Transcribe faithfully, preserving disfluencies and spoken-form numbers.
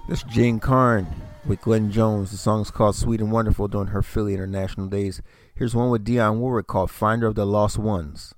This is Jane Carn with Glenn Jones. The song's called Sweet and Wonderful during her Philly International days. Here's one with Dionne Warwick called Finder of the Lost Ones.